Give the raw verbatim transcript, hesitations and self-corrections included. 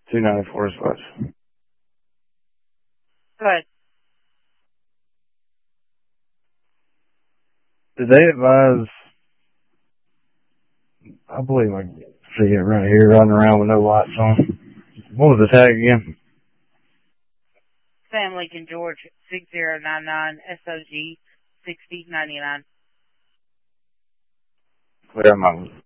two ninety-four dispatch. Go ahead. Did they advise, I believe I can see it right here, running around with no lights on. What was the tag again? Sam Lincoln George, six zero nine nine, S O G, sixty ninety-nine. Clear my